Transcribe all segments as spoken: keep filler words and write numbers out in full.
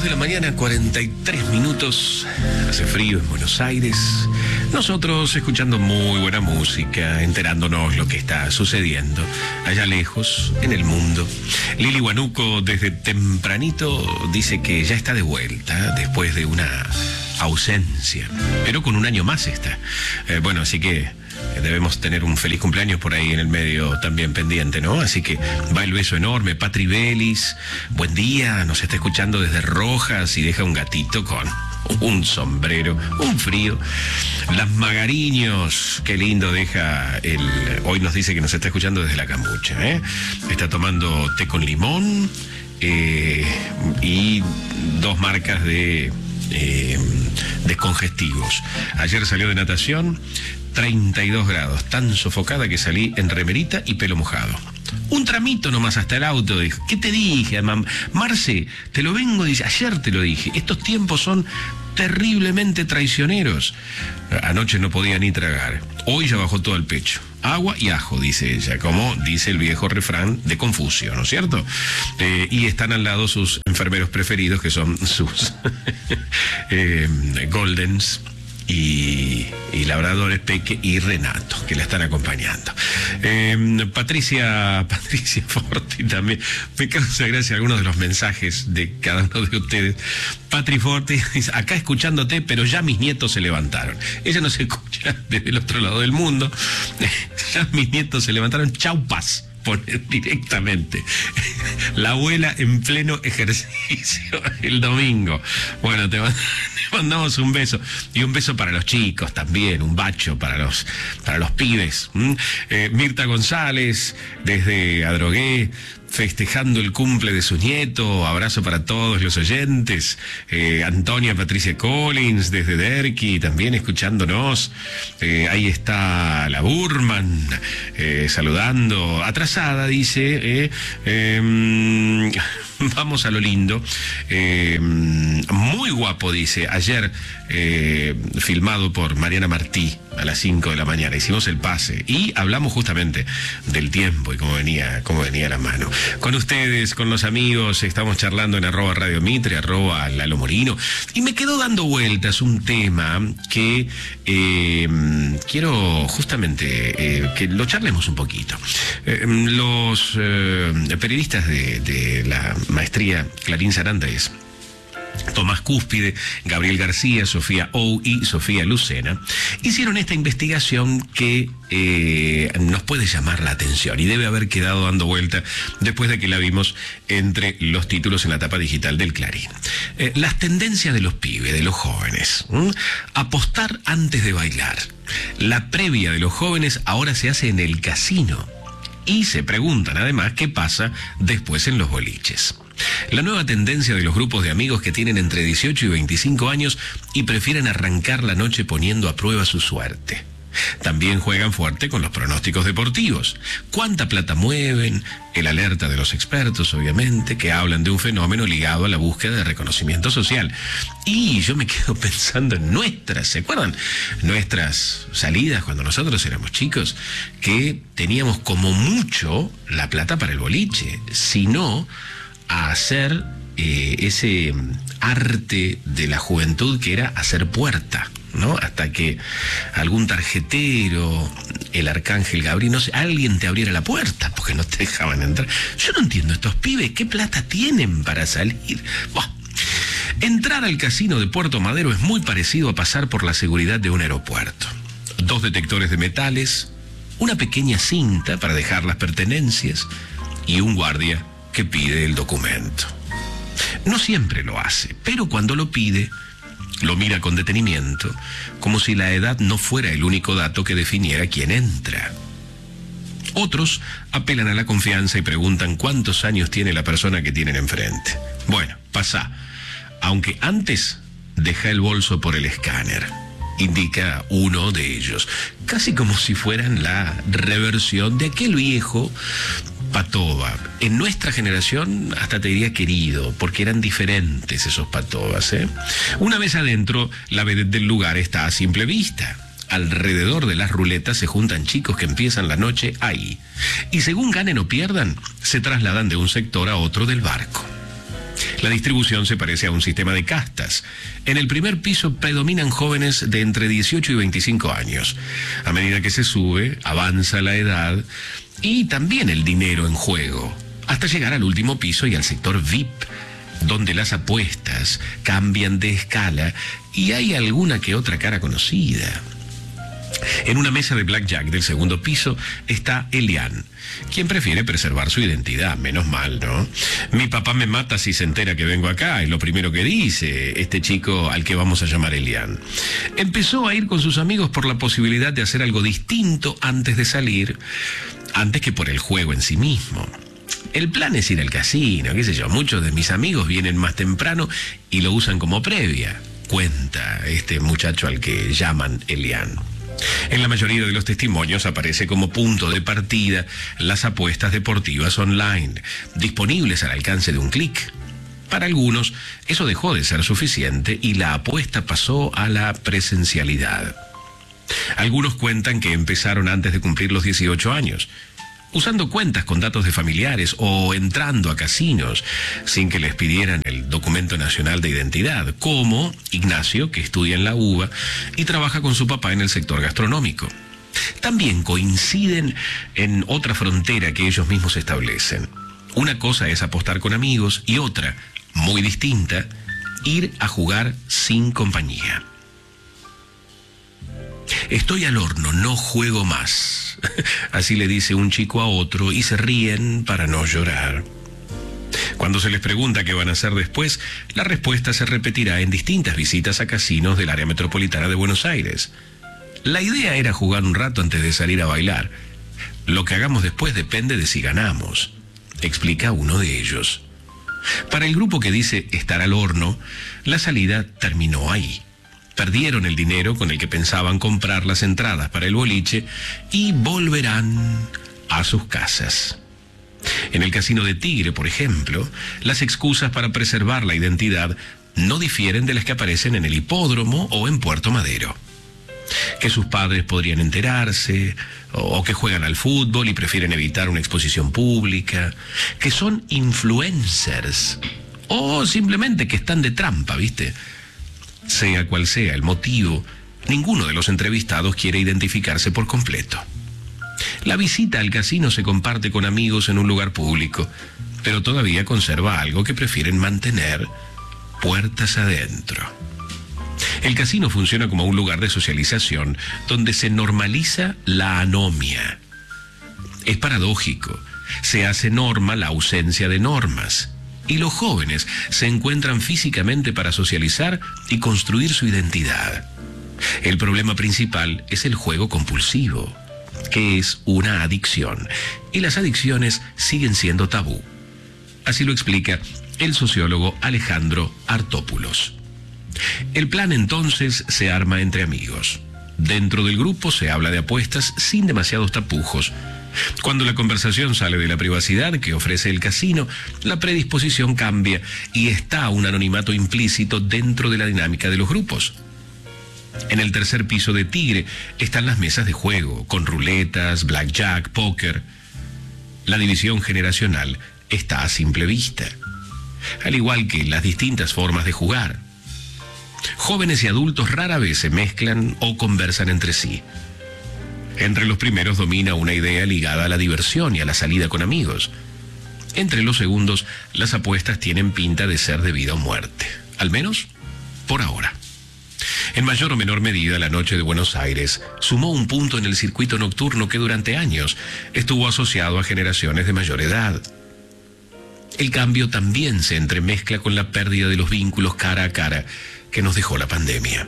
de la mañana, cuarenta y tres minutos. Hace frío en Buenos Aires. Nosotros escuchando muy buena música, enterándonos lo que está sucediendo allá lejos, en el mundo. Lili Guanuco desde tempranito dice que ya está de vuelta después de una ausencia, pero con un año más está. Eh, bueno, así que debemos tener un feliz cumpleaños por ahí en el medio también pendiente, ¿no? Así que va el beso enorme. Patri Belis, buen día, nos está escuchando desde Rojas y deja un gatito con un sombrero, un frío. Las Magariños, qué lindo deja el... Hoy nos dice que nos está escuchando desde la Camucha, ¿eh? Está tomando té con limón eh, y dos marcas de eh, descongestivos. Ayer salió de natación, treinta y dos grados, tan sofocada que salí en remerita y pelo mojado. Un tramito nomás hasta el auto, dijo. ¿Qué te dije, mam? Marce, te lo vengo, dice, ayer te lo dije. Estos tiempos son terriblemente traicioneros. Anoche no podía ni tragar. Hoy ya bajó todo el pecho. Agua y ajo, dice ella, como dice el viejo refrán de Confucio, ¿no es cierto? Eh, y están al lado sus enfermeros preferidos, que son sus eh, Goldens y, y labradores Peque y Renato, que la están acompañando. Eh, Patricia, Patricia Forti también, me causa gracia algunos de los mensajes de cada uno de ustedes. Patri Forti dice, acá escuchándote, pero ya mis nietos se levantaron. Ella no se escucha desde el otro lado del mundo. Ya mis nietos se levantaron, chau paz. Poner directamente la abuela en pleno ejercicio el domingo. Bueno, te mandamos un beso y un beso para los chicos también, un bacho para los para los pibes. ¿Mm? Eh, Mirta González desde Adrogué, festejando el cumple de su nieto. Abrazo para todos los oyentes. Eh, Antonia Patricia Collins desde Derqui también escuchándonos. Eh, ahí está la Burman eh, saludando. Atrasada, dice. Eh, eh, vamos a lo lindo. Eh, muy guapo, dice. Ayer eh, filmado por Mariana Martí a las cinco de la mañana. Hicimos el pase y hablamos justamente del tiempo y cómo venía, cómo venía la mano. Con ustedes, con los amigos, estamos charlando en arroba Radio Mitre, arroba Lalo Morino, y me quedó dando vueltas un tema que eh, quiero justamente eh, que lo charlemos un poquito. Eh, los eh, periodistas de, de la maestría Clarín Sarandés, Tomás Cúspide, Gabriel García, Sofía Ou y Sofía Lucena, hicieron esta investigación que eh, nos puede llamar la atención y debe haber quedado dando vuelta después de que la vimos entre los títulos en la tapa digital del Clarín. Eh, las tendencias de los pibes, de los jóvenes. ¿Mm? Apostar antes de bailar. La previa de los jóvenes ahora se hace en el casino. Y se preguntan además qué pasa después en los boliches. La nueva tendencia de los grupos de amigos que tienen entre dieciocho y veinticinco años y prefieren arrancar la noche poniendo a prueba su suerte. También juegan fuerte con los pronósticos deportivos. ¿Cuánta plata mueven? El alerta de los expertos, obviamente, que hablan de un fenómeno ligado a la búsqueda de reconocimiento social. Y yo me quedo pensando en nuestras, ¿se acuerdan? Nuestras salidas cuando nosotros éramos chicos, que teníamos como mucho la plata para el boliche, si no a hacer eh, ese arte de la juventud que era hacer puerta, ¿no? Hasta que algún tarjetero, el arcángel Gabriel, no sé, alguien te abriera la puerta porque no te dejaban entrar. Yo no entiendo, estos pibes, ¿qué plata tienen para salir? Buah. Entrar al casino de Puerto Madero es muy parecido a pasar por la seguridad de un aeropuerto. Dos detectores de metales, una pequeña cinta para dejar las pertenencias y un guardia que pide el documento. No siempre lo hace, pero cuando lo pide, lo mira con detenimiento, como si la edad no fuera el único dato que definiera quién entra. Otros apelan a la confianza y preguntan cuántos años tiene la persona que tienen enfrente. Bueno, pasa. Aunque antes deja el bolso por el escáner, indica uno de ellos, casi como si fueran la reversión de aquel viejo patoba. En nuestra generación hasta te diría querido, porque eran diferentes esos patobas, ¿eh? Una vez adentro, la vedette del lugar está a simple vista. Alrededor de las ruletas se juntan chicos que empiezan la noche ahí. Y según ganen o pierdan, se trasladan de un sector a otro del barco. La distribución se parece a un sistema de castas. En el primer piso predominan jóvenes de entre dieciocho y veinticinco años. A medida que se sube, avanza la edad y también el dinero en juego, hasta llegar al último piso y al sector V I P, donde las apuestas cambian de escala y hay alguna que otra cara conocida. En una mesa de blackjack del segundo piso está Elian, quien prefiere preservar su identidad, menos mal, ¿no? Mi papá me mata si se entera que vengo acá, es lo primero que dice este chico al que vamos a llamar Elian. Empezó a ir con sus amigos por la posibilidad de hacer algo distinto antes de salir, antes que por el juego en sí mismo. El plan es ir al casino, qué sé yo, muchos de mis amigos vienen más temprano y lo usan como previa, cuenta este muchacho al que llaman Elian. En la mayoría de los testimonios aparece como punto de partida las apuestas deportivas online, disponibles al alcance de un clic. Para algunos, eso dejó de ser suficiente y la apuesta pasó a la presencialidad. Algunos cuentan que empezaron antes de cumplir los dieciocho años, usando cuentas con datos de familiares o entrando a casinos sin que les pidieran el documento nacional de identidad, como Ignacio, que estudia en la UBA y trabaja con su papá en el sector gastronómico. También coinciden en otra frontera que ellos mismos establecen. Una cosa es apostar con amigos y otra, muy distinta, ir a jugar sin compañía. Estoy al horno, no juego más. Así le dice un chico a otro y se ríen para no llorar. Cuando se les pregunta qué van a hacer después, la respuesta se repetirá en distintas visitas a casinos del área metropolitana de Buenos Aires. La idea era jugar un rato antes de salir a bailar. Lo que hagamos después depende de si ganamos, explica uno de ellos. Para el grupo que dice estar al horno, la salida terminó ahí. Perdieron el dinero con el que pensaban comprar las entradas para el boliche y volverán a sus casas. En el casino de Tigre, por ejemplo, las excusas para preservar la identidad no difieren de las que aparecen en el hipódromo o en Puerto Madero. Que sus padres podrían enterarse, o que juegan al fútbol y prefieren evitar una exposición pública, que son influencers, o simplemente que están de trampa, ¿viste? Sea cual sea el motivo, ninguno de los entrevistados quiere identificarse por completo. La visita al casino se comparte con amigos en un lugar público, pero todavía conserva algo que prefieren mantener puertas adentro. El casino funciona como un lugar de socialización donde se normaliza la anomia. Es paradójico, se hace norma la ausencia de normas. Y los jóvenes se encuentran físicamente para socializar y construir su identidad. El problema principal es el juego compulsivo, que es una adicción, y las adicciones siguen siendo tabú. Así lo explica el sociólogo Alejandro Artópulos. El plan entonces se arma entre amigos. Dentro del grupo se habla de apuestas sin demasiados tapujos. Cuando la conversación sale de la privacidad que ofrece el casino, la predisposición cambia y está un anonimato implícito dentro de la dinámica de los grupos. En el tercer piso de Tigre están las mesas de juego, con ruletas, blackjack, póker. La división generacional está a simple vista, al igual que las distintas formas de jugar. Jóvenes y adultos rara vez se mezclan o conversan entre sí. Entre los primeros domina una idea ligada a la diversión y a la salida con amigos. Entre los segundos, las apuestas tienen pinta de ser de vida o muerte, al menos por ahora. En mayor o menor medida, la noche de Buenos Aires sumó un punto en el circuito nocturno que durante años estuvo asociado a generaciones de mayor edad. El cambio también se entremezcla con la pérdida de los vínculos cara a cara que nos dejó la pandemia.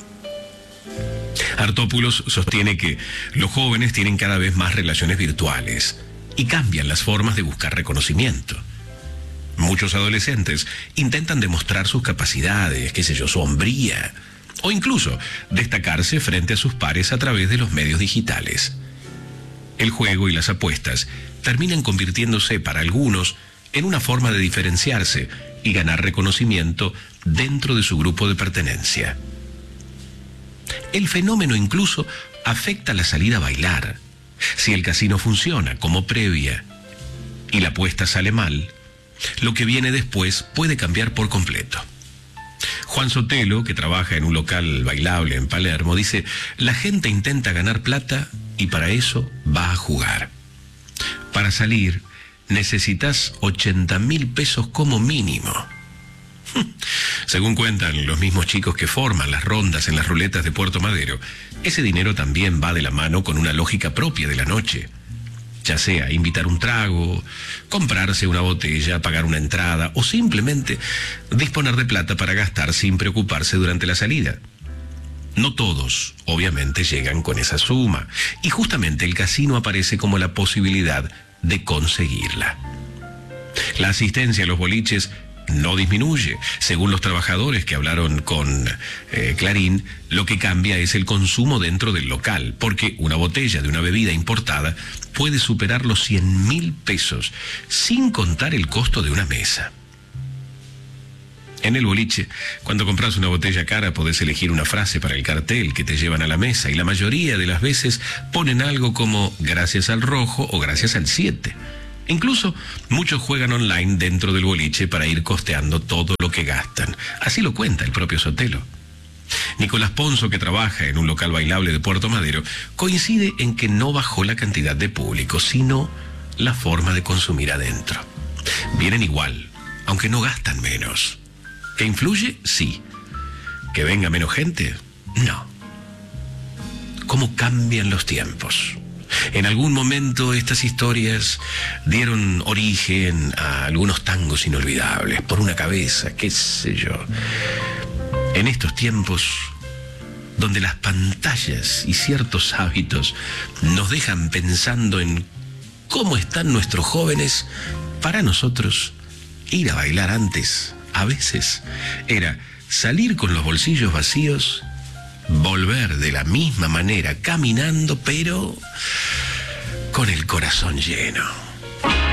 Artópulos sostiene que los jóvenes tienen cada vez más relaciones virtuales y cambian las formas de buscar reconocimiento. Muchos adolescentes intentan demostrar sus capacidades, qué sé yo, su hombría, o incluso destacarse frente a sus pares a través de los medios digitales. El juego y las apuestas terminan convirtiéndose para algunos en una forma de diferenciarse y ganar reconocimiento dentro de su grupo de pertenencia. El fenómeno incluso afecta la salida a bailar. Si el casino funciona como previa y la apuesta sale mal, lo que viene después puede cambiar por completo. Juan Sotelo, que trabaja en un local bailable en Palermo, dice: la gente intenta ganar plata y para eso va a jugar. Para salir necesitas ochenta mil pesos como mínimo. Según cuentan los mismos chicos que forman las rondas en las ruletas de Puerto Madero, ese dinero también va de la mano con una lógica propia de la noche. Ya sea invitar un trago, comprarse una botella, pagar una entrada o simplemente disponer de plata para gastar sin preocuparse durante la salida. No todos, obviamente, llegan con esa suma y justamente el casino aparece como la posibilidad de conseguirla. La asistencia a los boliches no disminuye. Según los trabajadores que hablaron con eh, Clarín, lo que cambia es el consumo dentro del local, porque una botella de una bebida importada puede superar los cien mil pesos, sin contar el costo de una mesa. En el boliche, cuando compras una botella cara, podés elegir una frase para el cartel que te llevan a la mesa, y la mayoría de las veces ponen algo como gracias al rojo o gracias al siete. Incluso muchos juegan online dentro del boliche para ir costeando todo lo que gastan. Así lo cuenta el propio Sotelo. Nicolás Ponzo, que trabaja en un local bailable de Puerto Madero, coincide en que no bajó la cantidad de público, sino la forma de consumir adentro. Vienen igual, aunque no gastan menos. ¿Que influye? Sí. ¿Que venga menos gente? No. ¿Cómo cambian los tiempos? En algún momento estas historias dieron origen a algunos tangos inolvidables, por una cabeza, qué sé yo. En estos tiempos, donde las pantallas y ciertos hábitos nos dejan pensando en cómo están nuestros jóvenes, para nosotros, ir a bailar antes, a veces, era salir con los bolsillos vacíos, volver de la misma manera, caminando, pero con el corazón lleno.